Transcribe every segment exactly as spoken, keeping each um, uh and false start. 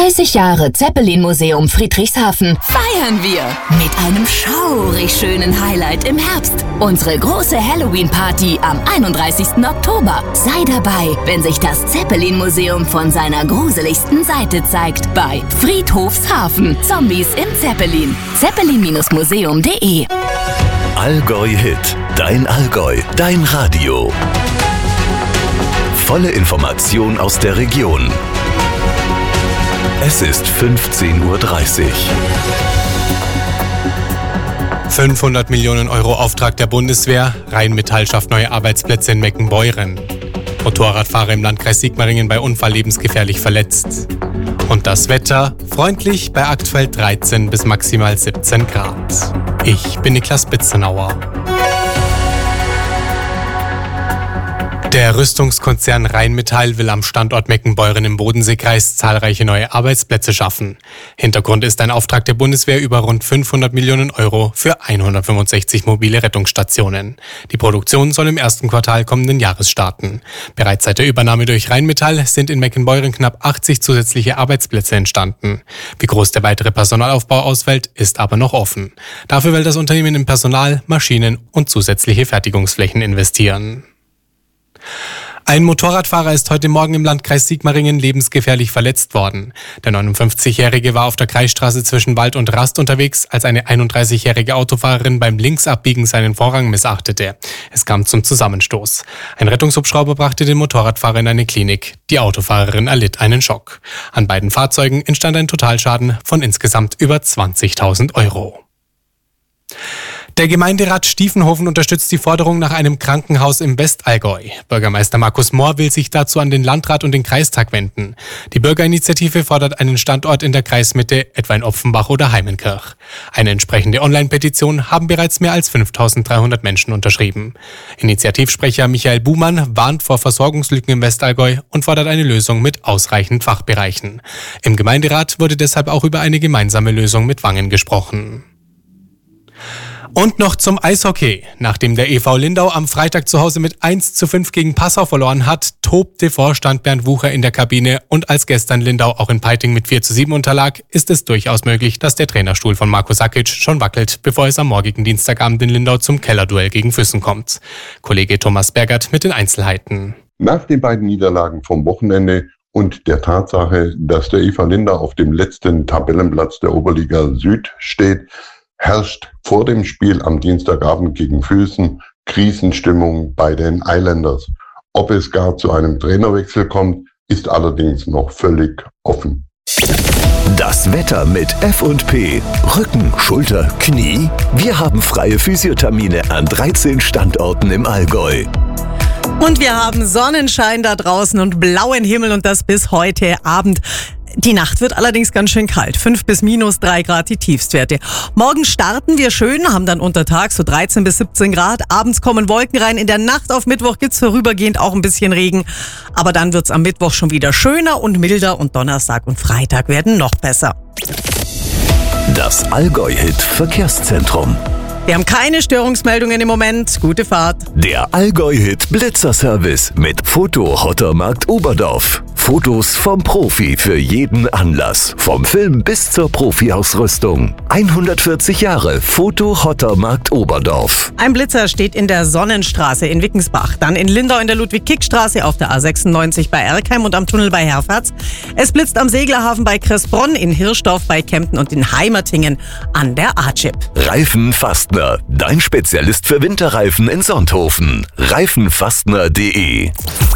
dreißig Jahre Zeppelin-Museum Friedrichshafen feiern wir mit einem schaurig schönen Highlight im Herbst. Unsere große Halloween-Party am einunddreißigsten Oktober. Sei dabei, wenn sich das Zeppelin-Museum von seiner gruseligsten Seite zeigt bei Friedhofshafen. Zombies im Zeppelin. zeppelin museum punkt de Allgäu-Hit. Dein Allgäu. Dein Radio. Volle Information aus der Region. Es ist fünfzehn Uhr dreißig. fünfhundert Millionen Euro Auftrag der Bundeswehr. Rheinmetall schafft neue Arbeitsplätze in Meckenbeuren. Motorradfahrer im Landkreis Sigmaringen bei Unfall lebensgefährlich verletzt. Und das Wetter freundlich bei aktuell dreizehn bis maximal siebzehn Grad. Ich bin Niklas Bitzenauer. Der Rüstungskonzern Rheinmetall will am Standort Meckenbeuren im Bodenseekreis zahlreiche neue Arbeitsplätze schaffen. Hintergrund ist ein Auftrag der Bundeswehr über rund fünfhundert Millionen Euro für hundertfünfundsechzig mobile Rettungsstationen. Die Produktion soll im ersten Quartal kommenden Jahres starten. Bereits seit der Übernahme durch Rheinmetall sind in Meckenbeuren knapp achtzig zusätzliche Arbeitsplätze entstanden. Wie groß der weitere Personalaufbau ausfällt, ist aber noch offen. Dafür will das Unternehmen in Personal, Maschinen und zusätzliche Fertigungsflächen investieren. Ein Motorradfahrer ist heute Morgen im Landkreis Sigmaringen lebensgefährlich verletzt worden. Der neunundfünfzigjährige war auf der Kreisstraße zwischen Wald und Rast unterwegs, als eine einunddreißigjährige Autofahrerin beim Linksabbiegen seinen Vorrang missachtete. Es kam zum Zusammenstoß. Ein Rettungshubschrauber brachte den Motorradfahrer in eine Klinik. Die Autofahrerin erlitt einen Schock. An beiden Fahrzeugen entstand ein Totalschaden von insgesamt über zwanzigtausend Euro. Der Gemeinderat Stiefenhofen unterstützt die Forderung nach einem Krankenhaus im Westallgäu. Bürgermeister Markus Mohr will sich dazu an den Landrat und den Kreistag wenden. Die Bürgerinitiative fordert einen Standort in der Kreismitte, etwa in Opfenbach oder Heimenkirch. Eine entsprechende Online-Petition haben bereits mehr als fünftausenddreihundert Menschen unterschrieben. Initiativsprecher Michael Buhmann warnt vor Versorgungslücken im Westallgäu und fordert eine Lösung mit ausreichend Fachbereichen. Im Gemeinderat wurde deshalb auch über eine gemeinsame Lösung mit Wangen gesprochen. Und noch zum Eishockey. Nachdem der E V Lindau am Freitag zu Hause mit eins zu fünf gegen Passau verloren hat, tobte Vorstand Bernd Wucher in der Kabine und als gestern Lindau auch in Peiting mit vier zu sieben unterlag, ist es durchaus möglich, dass der Trainerstuhl von Marko Sakic schon wackelt, bevor es am morgigen Dienstagabend in Lindau zum Kellerduell gegen Füssen kommt. Kollege Thomas Bergert mit den Einzelheiten. Nach den beiden Niederlagen vom Wochenende und der Tatsache, dass der E V Lindau auf dem letzten Tabellenplatz der Oberliga Süd steht, herrscht vor dem Spiel am Dienstagabend gegen Füssen Krisenstimmung bei den Islanders. Ob es gar zu einem Trainerwechsel kommt, ist allerdings noch völlig offen. Das Wetter mit F und P. Rücken, Schulter, Knie. Wir haben freie Physiothermine an dreizehn Standorten im Allgäu. Und wir haben Sonnenschein da draußen und blauen Himmel und das bis heute Abend. Die Nacht wird allerdings ganz schön kalt. fünf bis minus drei Grad die Tiefstwerte. Morgen starten wir schön, haben dann untertags so dreizehn bis siebzehn Grad. Abends kommen Wolken rein. In der Nacht auf Mittwoch gibt's vorübergehend auch ein bisschen Regen. Aber dann wird's am Mittwoch schon wieder schöner und milder und Donnerstag und Freitag werden noch besser. Das Allgäu-Hit Verkehrszentrum. Wir haben keine Störungsmeldungen im Moment. Gute Fahrt. Der Allgäu-Hit Blitzerservice mit Foto Hottermarkt Oberdorf. Fotos vom Profi für jeden Anlass. Vom Film bis zur Profi-Ausrüstung. hundertvierzig Jahre Foto Hottermarkt Oberdorf. Ein Blitzer steht in der Sonnenstraße in Wickensbach, dann in Lindau in der Ludwig-Kick-Straße, auf der A sechsundneunzig bei Erkheim und am Tunnel bei Herfatz. Es blitzt am Seglerhafen bei Kressbronn, in Hirschdorf bei Kempten und in Heimertingen an der A-Chip. Reifenfastner, dein Spezialist für Winterreifen in Sonthofen. reifenfastner punkt de.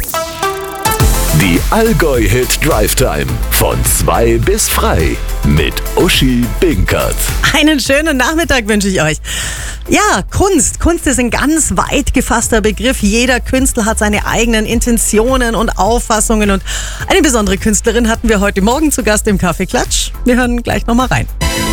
Die Allgäu-Hit Drive Time von zwei bis frei mit Uschi Binkert. Einen schönen Nachmittag wünsche ich euch. Ja, Kunst. Kunst ist ein ganz weit gefasster Begriff. Jeder Künstler hat seine eigenen Intentionen und Auffassungen. Und eine besondere Künstlerin hatten wir heute Morgen zu Gast im Kaffeeklatsch. Wir hören gleich nochmal rein.